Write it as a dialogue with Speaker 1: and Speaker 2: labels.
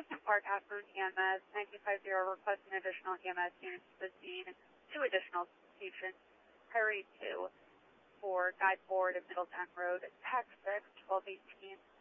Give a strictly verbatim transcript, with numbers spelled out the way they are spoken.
Speaker 1: Clifton Park, Ashburn E M S, nine two five zero, requesting additional E M S units to the scene. Two additional stations. Priority two for Guide Board of Middletown Road, Tax six, twelve eighteen.